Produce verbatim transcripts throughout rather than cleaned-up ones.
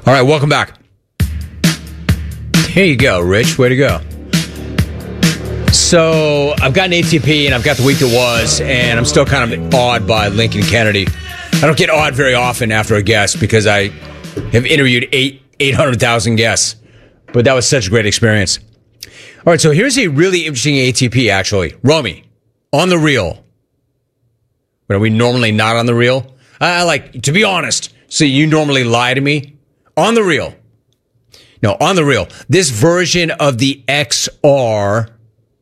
All right, welcome back. Here you go, Rich. Way to go. So I've got an A T P and I've got the week that was, and I'm still kind of awed by Lincoln Kennedy. I don't get awed very often after a guest because I have interviewed eight eight hundred thousand guests, but that was such a great experience. All right, so here's a really interesting A T P. Actually, Romy, on the reel. But are we normally not on the reel? I, I like to be honest. So you normally lie to me on the reel. No, on the reel. This version of the X R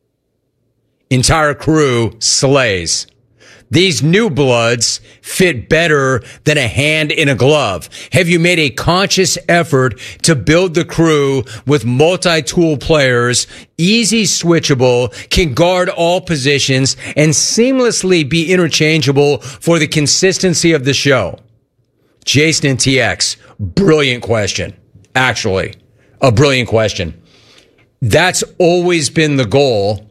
entire crew slays. These new bloods fit better than a hand in a glove. Have you made a conscious effort to build the crew with multi-tool players, easy switchable, can guard all positions, and seamlessly be interchangeable for the consistency of the show? Jason and T X, brilliant question. Actually, a brilliant question. That's always been the goal,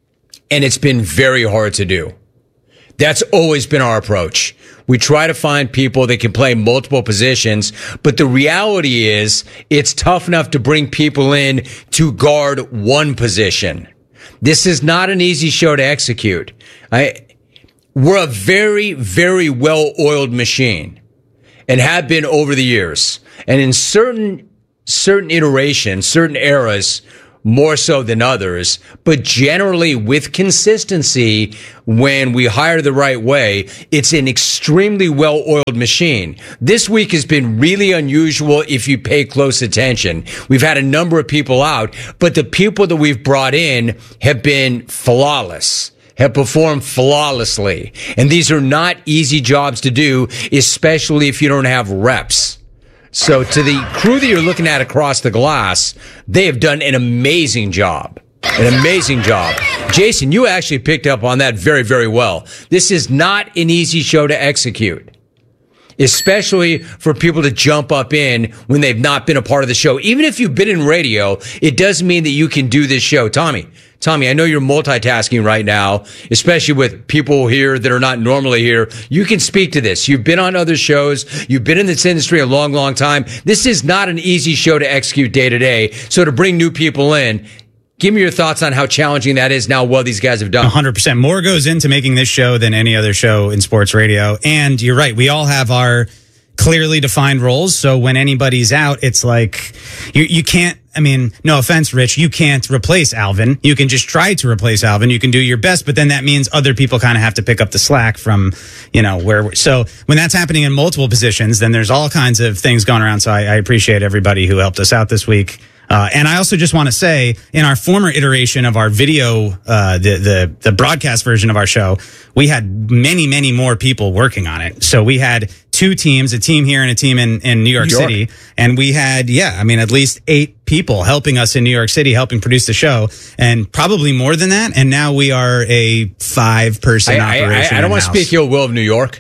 and it's been very hard to do. That's always been our approach. We try to find people that can play multiple positions, but the reality is it's tough enough to bring people in to guard one position. This is not an easy show to execute. I, we're a very, very well-oiled machine and have been over the years. And in certain, certain iterations, certain eras, more so than others, but generally with consistency, when we hire the right way, it's an extremely well-oiled machine. This week has been really unusual if you pay close attention. We've had a number of people out, but the people that we've brought in have been flawless, have performed flawlessly. And these are not easy jobs to do, especially if you don't have reps. So to the crew that you're looking at across the glass, they have done an amazing job. An amazing job. Jason, you actually picked up on that very, very well. This is not an easy show to execute, especially for people to jump up in when they've not been a part of the show. Even if you've been in radio, it doesn't mean that you can do this show. Tommy, Tommy, I know you're multitasking right now, especially with people here that are not normally here. You can speak to this. You've been on other shows. You've been in this industry a long, long time. This is not an easy show to execute day to day. So to bring new people in, give me your thoughts on how challenging that is now, what these guys have done. one hundred percent. More goes into making this show than any other show in sports radio. And you're right. We all have our clearly defined roles. So when anybody's out, it's like you, you can't, I mean, no offense, Rich, you can't replace Alvin. You can just try to replace Alvin. You can do your best, but then that means other people kind of have to pick up the slack from, you know, where. We're, so when that's happening in multiple positions, then there's all kinds of things going around. So I, I appreciate everybody who helped us out this week. Uh, and I also just want to say, in our former iteration of our video, uh, the, the, the broadcast version of our show, we had many, many more people working on it. So we had two teams, a team here and a team in, in New York, New York City. And we had, yeah, I mean, at least eight people helping us in New York City, helping produce the show, and probably more than that. And now we are a five person I, operation. I, I, I don't want to speak ill will of New York,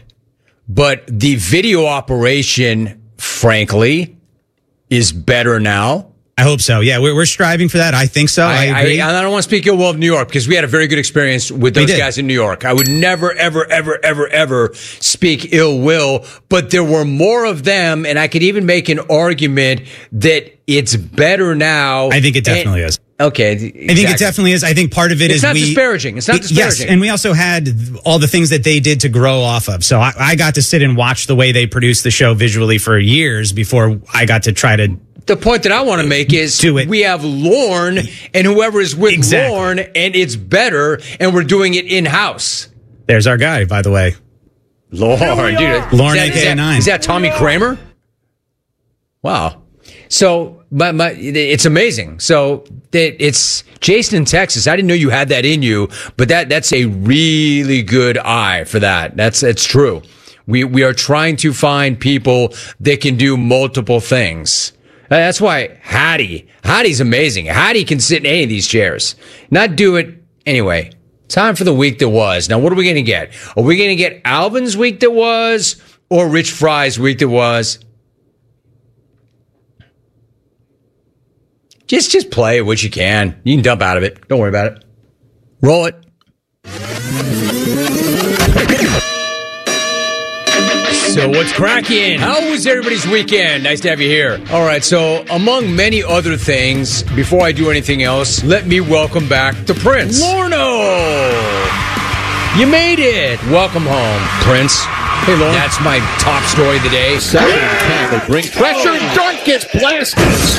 but the video operation, frankly, is better now. I hope so. Yeah, we're, we're striving for that. I think so. I, I agree. I, I don't want to speak ill will of New York because we had a very good experience with those guys in New York. I would never, ever, ever, ever, ever speak ill will, but there were more of them, and I could even make an argument that it's better now. I think it definitely and, is. Okay. Exactly. I think it definitely is. I think part of it it's is not we, disparaging. It's not disparaging. Yes, and we also had all the things that they did to grow off of. So I, I got to sit and watch the way they produced the show visually for years before I got to try to. The point that I want to make is we have Lorne and whoever is with exactly. Lorne, and it's better, and we're doing it in-house. There's our guy, by the way. Lorne, dude. Lorne, A K A nine. Is that Tommy Kramer? Wow. So, but, but it's amazing. So it, it's Jason in Texas. I didn't know you had that in you, but that that's a really good eye for that. That's that's true. We we are trying to find people that can do multiple things. That's why Hattie, Hattie's amazing. Hattie can sit in any of these chairs. Not do it anyway. Time for the week that was. Now, what are we going to get? Are we going to get Alvin's week that was or Rich Fry's week that was? Just, just play what you can. You can dump out of it. Don't worry about it. Roll it. So what's cracking? How was everybody's weekend? Nice to have you here. All right, so among many other things, before I do anything else, let me welcome back the Prince. Lorno! You made it! Welcome home, Prince. Hey, Lauren. That's my top story of the day. Second and ten. They bring pressure, and Dart gets blasted.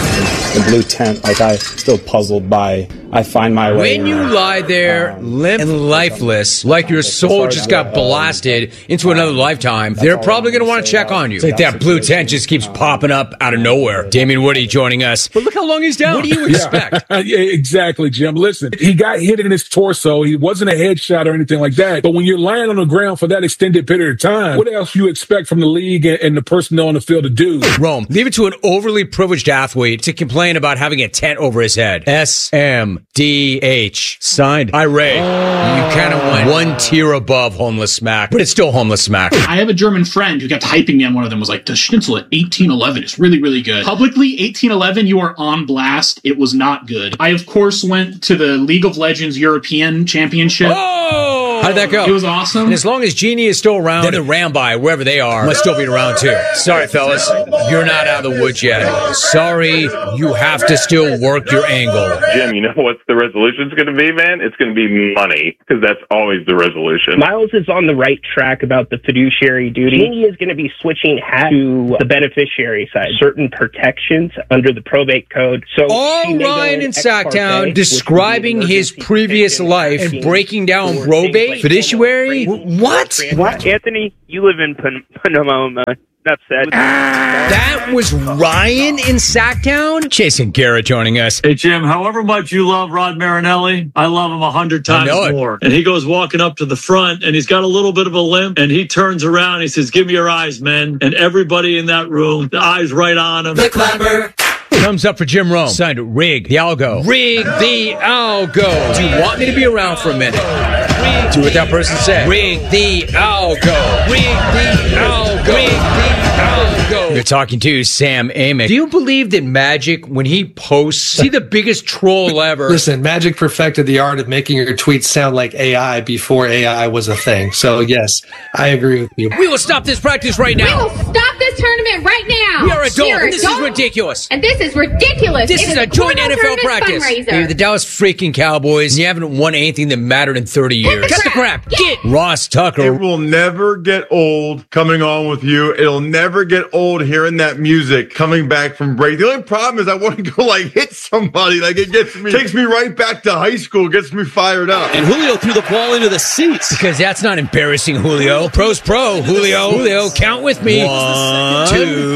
The blue tent, like, I'm still puzzled by, I find my way. When you lie there, um, limp and lifeless, like your soul just got blasted into another lifetime, they're probably going to want to check on you. It's like that blue tent just keeps popping up out of nowhere. Damien Woody joining us. But look how long he's down. What do you expect? Yeah, yeah, exactly, Jim. Listen, he got hit in his torso. He wasn't a headshot or anything like that. But when you're lying on the ground for that extended period of time, what else you expect from the league and, and the personnel on the field to do? Rome, leave it to an overly privileged athlete to complain about having a tent over his head. S M D H. Signed. Irate. Oh. You kind of went one tier above homeless smack, but it's still homeless smack. I have a German friend who kept hyping me on one of them, was like, the schnitzel at eighteen eleven is really, really good. Publicly, eighteen eleven, you are on blast. It was not good. I, of course, went to the League of Legends European Championship. Oh! How'd that go? It was awesome. And as long as Genie is still around, then the Rambi, wherever they are, must still be around too. Sorry, fellas. You're not out of the woods yet. Sorry, you have to still work your angle. Jim, you know what the resolution's going to be, man? It's going to be money, because that's always the resolution. Miles is on the right track about the fiduciary duty. He is going to be switching hat to the beneficiary side. Certain protections under the probate code. So all Ryan in Sacktown describing his previous life and breaking down probate, fiduciary. What? What? Anthony, you live in Pan- Panama. That's sad. Ah, that was Ryan in Sacktown? Jason Garrett joining us. Hey, Jim, however much you love Rod Marinelli, I love him a hundred times more. And he goes walking up to the front, and he's got a little bit of a limp, and he turns around, he says, give me your eyes, men. And everybody in that room, the eyes right on him. The clever. Thumbs up for Jim Rome. Signed Rig the Algo. Rig the Algo. Do you want me to be around for a minute? Rig. Do what that person said. Rig the Algo. Rig the Algo. Rig the Algo. You're talking to Sam Amick. Do you believe that Magic, when he posts, see the biggest troll ever? Listen, Magic perfected the art of making your tweets sound like A I before A I was a thing. So, yes, I agree with you. We will stop this practice right now. We will stop this tournament right now. We are adults. We are this adults. is ridiculous. And this is ridiculous. This it is, is a joint N F L practice. You're the Dallas freaking Cowboys, and you haven't won anything that mattered in thirty years. Cut the crap. Get Ross Tucker. It will never get old coming on with you. It'll never get old hearing that music coming back from break. The only problem is I want to go like hit somebody. Like it gets me, takes me right back to high school, gets me fired up. And Julio threw the ball into the seats. Because that's not embarrassing, Julio. Pro's pro. Julio. Julio, count with me. One,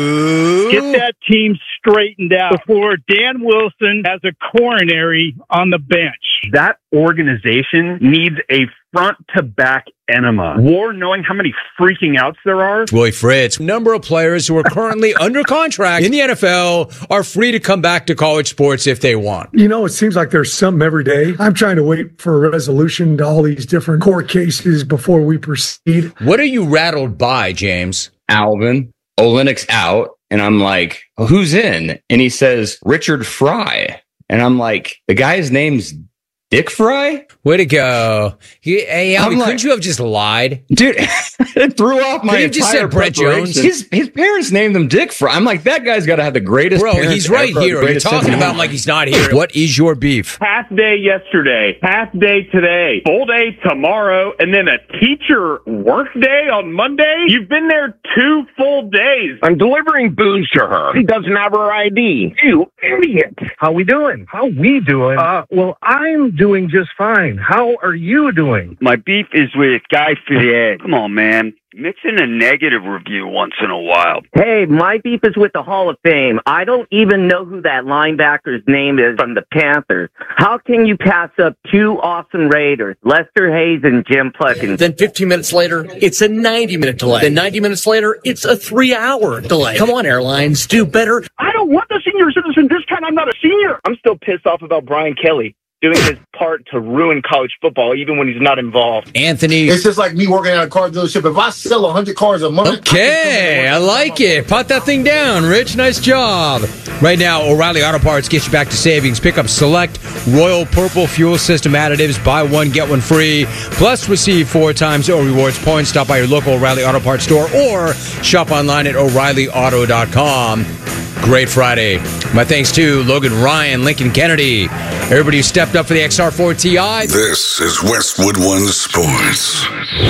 two. Get that team straightened out before Dan Wilson has a coronary on the bench. That organization needs a front-to-back enema. War, knowing how many freaking outs there are. Willie Fritz, number of players who are currently under contract in the N F L are free to come back to college sports if they want. You know, it seems like there's something every day. I'm trying to wait for a resolution to all these different court cases before we proceed. What are you rattled by, James? Alvin, Olenek's out. And I'm like, who's in? And he says, Richard Fry. And I'm like, the guy's name's Dick Fry? Way to go. He, hey, Alvin, like, couldn't you have just lied? Dude, it threw off my Couldn't you just said Brett Jones? His, his parents named him Dick Fry. I'm like, that guy's got to have the greatest Bro, parents he's right ever, here. You're talking about him like he's not here. What is your beef? Half day yesterday, half day today, full day tomorrow, and then a teacher work day on Monday? You've been there two full days. I'm delivering booze to her. She doesn't have her I D. You idiot. How we doing? How we doing? Uh, well, I'm doing just fine. How are you doing? My beef is with Guy Fieri. Come on, man. Mix in a negative review once in a while. Hey, my beef is with the Hall of Fame. I don't even know who that linebacker's name is from the Panthers. How can you pass up two awesome Raiders, Lester Hayes and Jim Plunkett? Then fifteen minutes later, it's a ninety-minute delay. Then ninety minutes later, it's a three-hour delay. Come on, airlines, do better. I don't want the senior citizen discount. I'm not a senior. I'm still pissed off about Brian Kelly. doing his part to ruin college football, even when he's not involved. Anthony. It's just like me working at a car dealership. If I sell one hundred cars a month. Okay, I, I like it. Pot that thing down, Rich. Nice job. Right now, O'Reilly Auto Parts gets you back to savings. Pick up select Royal Purple Fuel System additives. Buy one, get one free. Plus, receive four times O rewards points. Stop by your local O'Reilly Auto Parts store or shop online at O'Reilly Auto dot com. Great Friday. My thanks to Logan Ryan, Lincoln Kennedy, everybody who stepped up for the X R four T I. This is Westwood One Sports.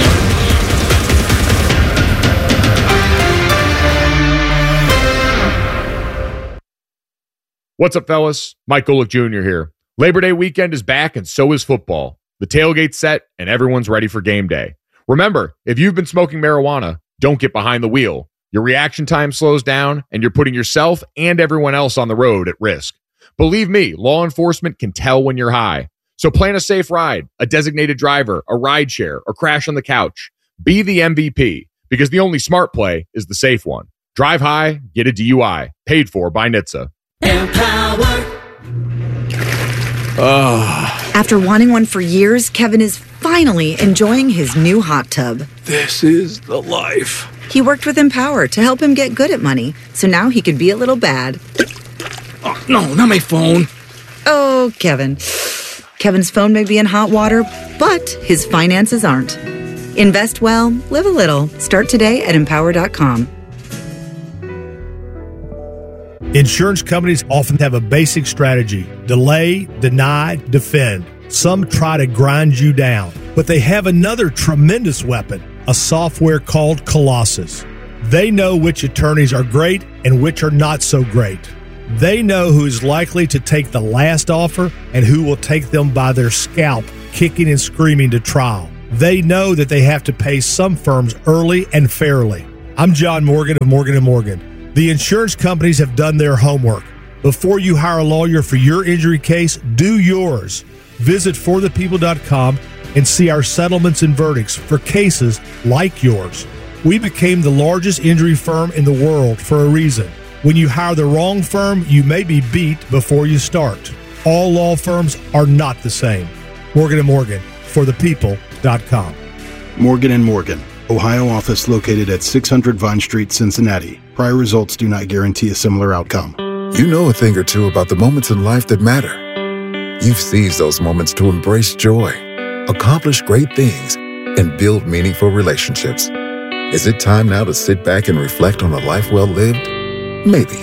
What's up, fellas? Mike Golick Junior here. Labor Day weekend is back, and so is football. The tailgate's set, and everyone's ready for game day. Remember, if you've been smoking marijuana, don't get behind the wheel. Your reaction time slows down, and you're putting yourself and everyone else on the road at risk. Believe me, law enforcement can tell when you're high. So plan a safe ride, a designated driver, a ride share, or crash on the couch. Be the M V P, because the only smart play is the safe one. Drive high, get a D U I. Paid for by N H T S A. Empower. Oh. After wanting one for years, Kevin is finally enjoying his new hot tub. This is the life. He worked with Empower to help him get good at money, so now he could be a little bad. Oh, no, not my phone. Oh, Kevin. Kevin's phone may be in hot water, but his finances aren't. Invest well, live a little. Start today at empower dot com. Insurance companies often have a basic strategy: delay, deny, defend. Some try to grind you down, but they have another tremendous weapon, a software called Colossus. They know which attorneys are great and which are not so great. They know who is likely to take the last offer and who will take them by their scalp, kicking and screaming to trial. They know that they have to pay some firms early and fairly. I'm John Morgan of Morgan and Morgan. The insurance companies have done their homework. Before you hire a lawyer for your injury case, do yours. Visit for the people dot com and see our settlements and verdicts for cases like yours. We became the largest injury firm in the world for a reason. When you hire the wrong firm, you may be beat before you start. All law firms are not the same. Morgan and Morgan, for the people dot com. Morgan and Morgan, Ohio office located at six hundred Vine Street, Cincinnati. Prior results do not guarantee a similar outcome. You know a thing or two about the moments in life that matter. You've seized those moments to embrace joy, accomplish great things, and build meaningful relationships. Is it time now to sit back and reflect on a life well lived? Maybe.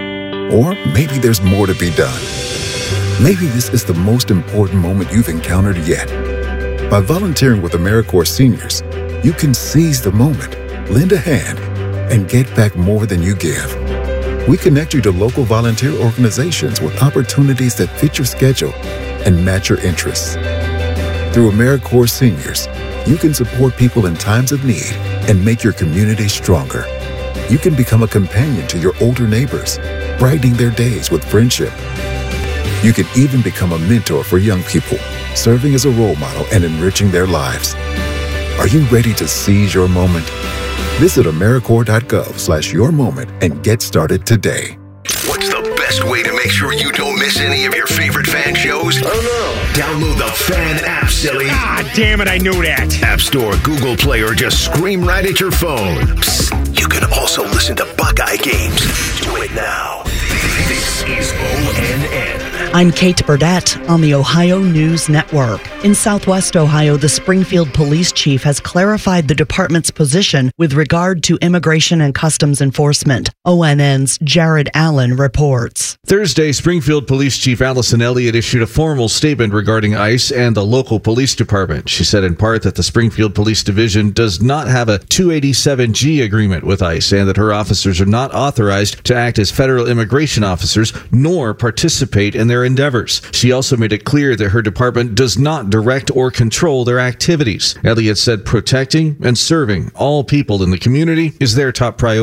Or maybe there's more to be done. Maybe this is the most important moment you've encountered yet. By volunteering with AmeriCorps Seniors, you can seize the moment, lend a hand, and get back more than you give. We connect you to local volunteer organizations with opportunities that fit your schedule and match your interests. Through AmeriCorps Seniors, you can support people in times of need and make your community stronger. You can become a companion to your older neighbors, brightening their days with friendship. You can even become a mentor for young people, serving as a role model and enriching their lives. Are you ready to seize your moment? Visit AmeriCorps dot gov slash your moment and get started today. What's the best way to make sure you don't miss any of your favorite fan shows? Oh no. Download the Fan app, silly. Ah, damn it, I knew that. App Store, Google Play, or just scream right at your phone. Psst, you can also listen to Buckeye games. Do it now. This is O N N. I'm Kate Burdett on the Ohio News Network. In Southwest Ohio, the Springfield Police Chief has clarified the department's position with regard to immigration and customs enforcement. O N N's Jared Allen reports. Thursday, Springfield Police Chief Allison Elliott issued a formal statement regarding ICE and the local police department. She said in part that the Springfield Police Division does not have a two eighty-seven G agreement with ICE and that her officers are not authorized to act as federal immigration officers nor participate in their endeavors. She also made it clear that her department does not direct or control their activities. Elliott said protecting and serving all people in the community is their top priority.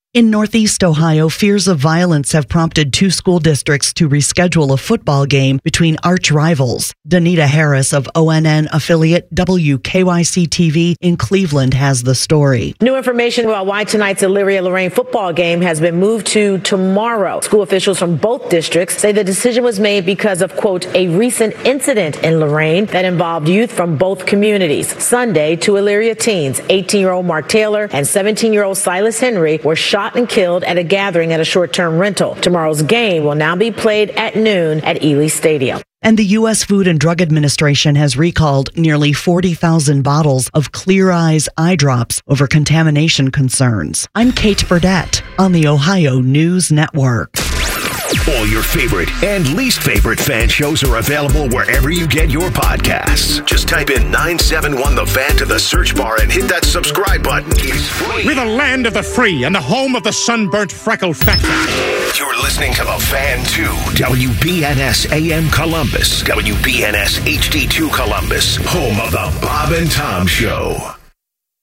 In Northeast Ohio, fears of violence have prompted two school districts to reschedule a football game between arch rivals. Danita Harris of O N N affiliate W K Y C T V in Cleveland has the story. New information about why tonight's Elyria-Lorraine football game has been moved to tomorrow. School officials from both districts say the decision was made because of, quote, a recent incident in Lorraine that involved youth from both communities. Sunday, two Elyria teens, eighteen-year-old Mark Taylor and seventeen-year-old Silas Henry, were shot and killed at a gathering at a short-term rental. Tomorrow's game will now be played at noon at Ely Stadium. And the U S Food and Drug Administration has recalled nearly forty thousand bottles of Clear Eyes eye drops over contamination concerns. I'm Kate Burdett on the Ohio News Network. All your favorite and least favorite fan shows are available wherever you get your podcasts. Just type in nine seven one The Fan to the search bar and hit that subscribe button. It's free. We're the land of the free and the home of the sunburnt freckle factory. You're listening to The Fan two, W B N S A M Columbus, W B N S H D two Columbus, home of the Bob and Tom Show.